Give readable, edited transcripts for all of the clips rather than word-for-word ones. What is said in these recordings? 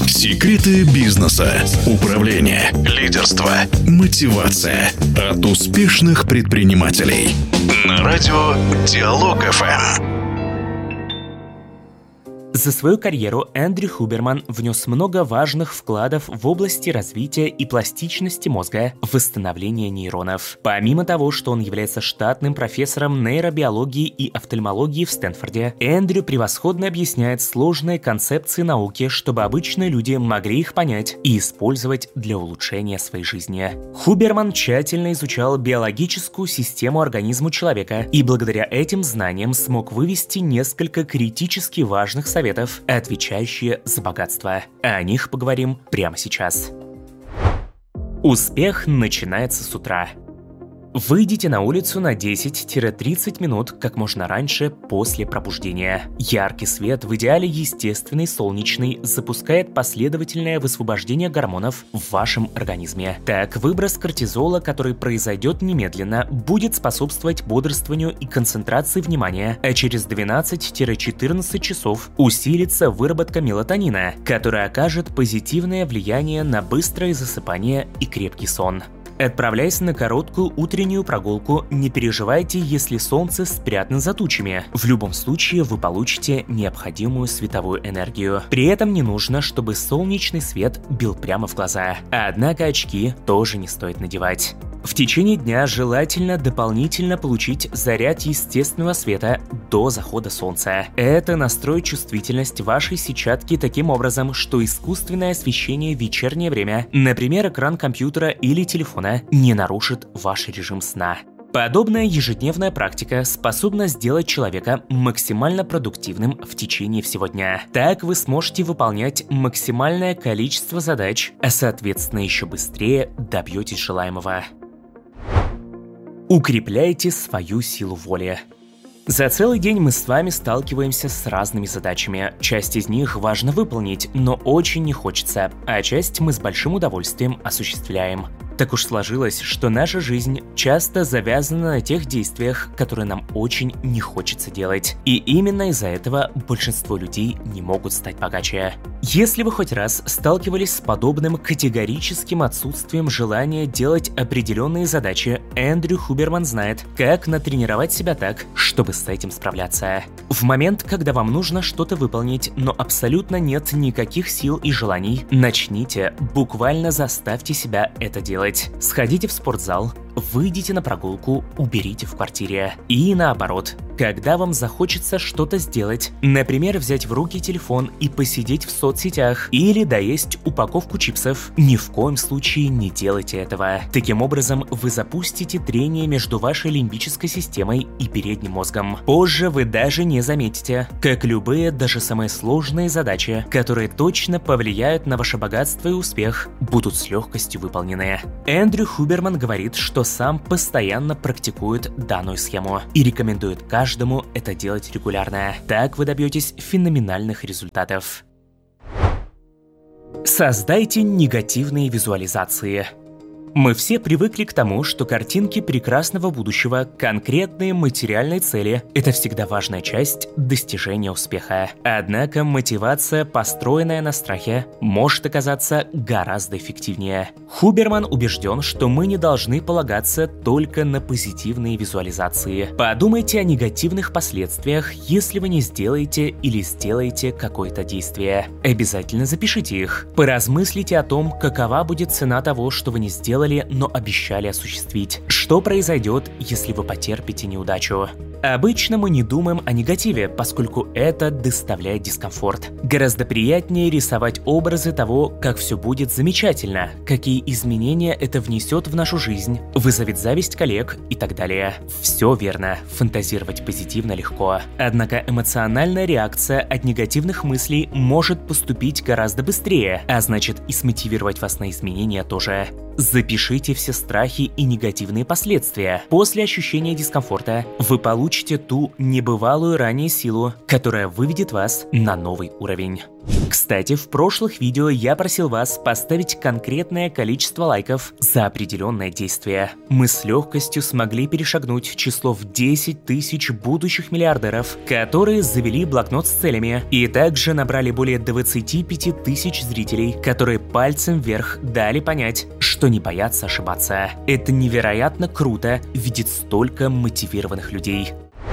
Секреты бизнеса, управления, лидерства, мотивация от успешных предпринимателей. На радио Диалог ФМ. За свою карьеру Эндрю Хуберман внес много важных вкладов в области развития и пластичности мозга, восстановления нейронов. Помимо того, что он является штатным профессором нейробиологии и офтальмологии в Стэнфорде, Эндрю превосходно объясняет сложные концепции науки, чтобы обычные люди могли их понять и использовать для улучшения своей жизни. Хуберман тщательно изучал биологическую систему организма человека и благодаря этим знаниям смог вывести несколько критически важных советов, отвечающие за богатство. О них поговорим прямо сейчас. Успех начинается с утра. Выйдите на улицу на 10-30 минут как можно раньше после пробуждения. Яркий свет, в идеале естественный, солнечный, запускает последовательное высвобождение гормонов в вашем организме. Так, выброс кортизола, который произойдет немедленно, будет способствовать бодрствованию и концентрации внимания, а через 12-14 часов усилится выработка мелатонина, которая окажет позитивное влияние на быстрое засыпание и крепкий сон. Отправляясь на короткую утреннюю прогулку, не переживайте, если солнце спрятано за тучами. В любом случае вы получите необходимую световую энергию. При этом не нужно, чтобы солнечный свет бил прямо в глаза. Однако очки тоже не стоит надевать. В течение дня желательно дополнительно получить заряд естественного света до захода солнца. Это настроит чувствительность вашей сетчатки таким образом, что искусственное освещение в вечернее время, например, экран компьютера или телефона, не нарушит ваш режим сна. Подобная ежедневная практика способна сделать человека максимально продуктивным в течение всего дня. Так вы сможете выполнять максимальное количество задач, а соответственно еще быстрее добьетесь желаемого. Укрепляйте свою силу воли. За целый день мы с вами сталкиваемся с разными задачами. Часть из них важно выполнить, но очень не хочется, а часть мы с большим удовольствием осуществляем. Так уж сложилось, что наша жизнь часто завязана на тех действиях, которые нам очень не хочется делать. И именно из-за этого большинство людей не могут стать богаче. Если вы хоть раз сталкивались с подобным категорическим отсутствием желания делать определенные задачи, Эндрю Хуберман знает, как натренировать себя так, чтобы с этим справляться. В момент, когда вам нужно что-то выполнить, но абсолютно нет никаких сил и желаний, начните, буквально заставьте себя это делать. Сходите в спортзал, выйдите на прогулку, уберите в квартире. И наоборот, когда вам захочется что-то сделать, например, взять в руки телефон и посидеть в соцсетях или доесть упаковку чипсов, ни в коем случае не делайте этого. Таким образом, вы запустите трение между вашей лимбической системой и передним мозгом. Позже вы даже не заметите, как любые, даже самые сложные задачи, которые точно повлияют на ваше богатство и успех, будут с легкостью выполнены. Эндрю Хуберман говорит, что сам постоянно практикует данную схему и рекомендует каждому это делать регулярно. Так вы добьетесь феноменальных результатов. Создайте негативные визуализации. Мы все привыкли к тому, что картинки прекрасного будущего, конкретные материальные цели – это всегда важная часть достижения успеха. Однако мотивация, построенная на страхе, может оказаться гораздо эффективнее. Хуберман убежден, что мы не должны полагаться только на позитивные визуализации. Подумайте о негативных последствиях, если вы не сделаете или сделаете какое-то действие. Обязательно запишите их. Поразмыслите о том, какова будет цена того, что вы не сделали, но обещали осуществить. Что произойдет, если вы потерпите неудачу? Обычно мы не думаем о негативе, поскольку это доставляет дискомфорт. Гораздо приятнее рисовать образы того, как все будет замечательно, какие изменения это внесет в нашу жизнь, вызовет зависть коллег и так далее. Все верно, фантазировать позитивно легко. Однако эмоциональная реакция от негативных мыслей может поступить гораздо быстрее, а значит и смотивировать вас на изменения тоже. Запишите все страхи и негативные последствия. После ощущения дискомфорта вы получите получите ту небывалую ранее силу, которая выведет вас на новый уровень. Кстати, в прошлых видео я просил вас поставить конкретное количество лайков за определенное действие. Мы с легкостью смогли перешагнуть число в 10 тысяч будущих миллиардеров, которые завели блокнот с целями, и также набрали более 25 тысяч зрителей, которые пальцем вверх дали понять, что не боятся ошибаться. Это невероятно круто видеть столько мотивированных людей.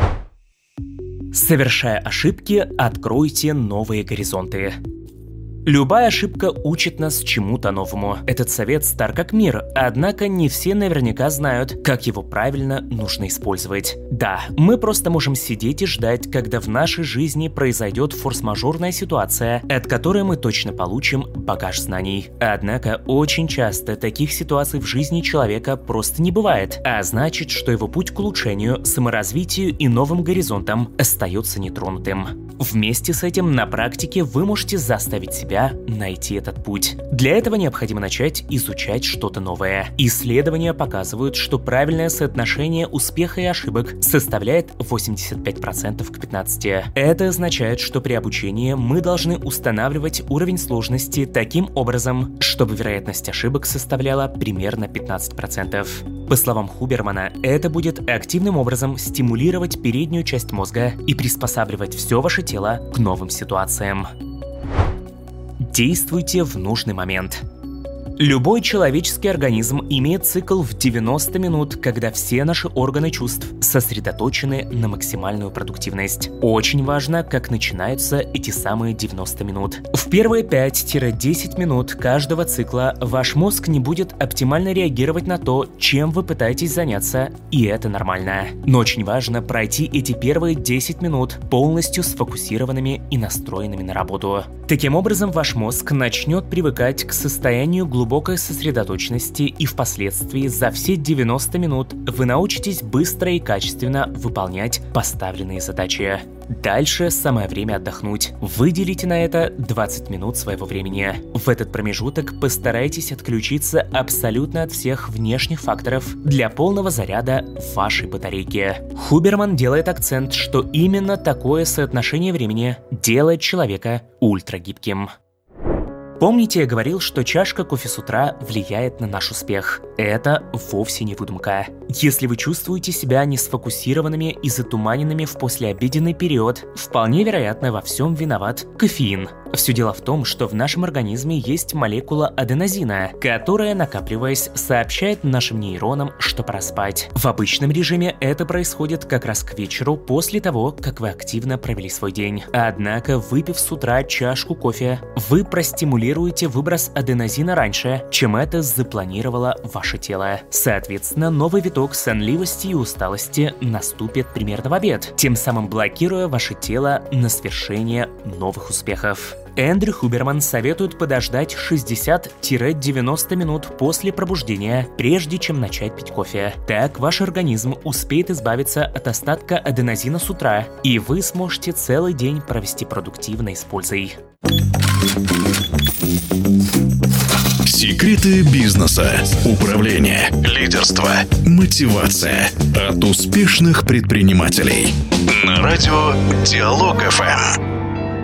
Совершая ошибки, откройте новые горизонты. Любая ошибка учит нас чему-то новому. Этот совет стар как мир, однако не все наверняка знают, как его правильно нужно использовать. Да, мы просто можем сидеть и ждать, когда в нашей жизни произойдет форс-мажорная ситуация, от которой мы точно получим багаж знаний. Однако очень часто таких ситуаций в жизни человека просто не бывает, а значит, что его путь к улучшению, саморазвитию и новым горизонтам остается нетронутым. Вместе с этим на практике вы можете заставить себя найти этот путь. Для этого необходимо начать изучать что-то новое. Исследования показывают, что правильное соотношение успеха и ошибок составляет 85% к 15%. Это означает, что при обучении мы должны устанавливать уровень сложности таким образом, чтобы вероятность ошибок составляла примерно 15%. По словам Хубермана, это будет активным образом стимулировать переднюю часть мозга и приспосабливать все ваше тело к новым ситуациям. Действуйте в нужный момент. Любой человеческий организм имеет цикл в 90 минут, когда все наши органы чувств сосредоточены на максимальную продуктивность. Очень важно, как начинаются эти самые 90 минут. В первые 5-10 минут каждого цикла ваш мозг не будет оптимально реагировать на то, чем вы пытаетесь заняться, и это нормально. Но очень важно пройти эти первые 10 минут полностью сфокусированными и настроенными на работу. Таким образом, ваш мозг начнет привыкать к состоянию глубокой сосредоточенности, и впоследствии за все 90 минут вы научитесь быстро и качественно выполнять поставленные задачи. Дальше самое время отдохнуть. Выделите на это 20 минут своего времени. В этот промежуток постарайтесь отключиться абсолютно от всех внешних факторов для полного заряда вашей батарейки. Хуберман делает акцент, что именно такое соотношение времени делает человека ультрагибким. Помните, я говорил, что чашка кофе с утра влияет на наш успех? Это вовсе не выдумка. Если вы чувствуете себя несфокусированными и затуманенными в послеобеденный период, вполне вероятно, во всем виноват кофеин. Все дело в том, что в нашем организме есть молекула аденозина, которая, накапливаясь, сообщает нашим нейронам, что пора спать. В обычном режиме это происходит как раз к вечеру после того, как вы активно провели свой день. Однако, выпив с утра чашку кофе, вы простимулируете выброс аденозина раньше, чем это запланировало ваше тело. Соответственно, новый виток сонливости и усталости наступит примерно в обед, тем самым блокируя ваше тело на свершение новых успехов. Эндрю Хуберман советует подождать 60-90 минут после пробуждения, прежде чем начать пить кофе. Так ваш организм успеет избавиться от остатка аденозина с утра, и вы сможете целый день провести продуктивно и с пользой. Секреты бизнеса, управления, лидерства, мотивация от успешных предпринимателей. На радио Диалог ФМ.